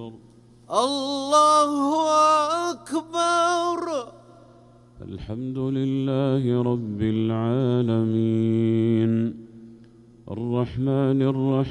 أكبر. الله أكبر. الحمد لله رب العالمين الرحمن الرحيم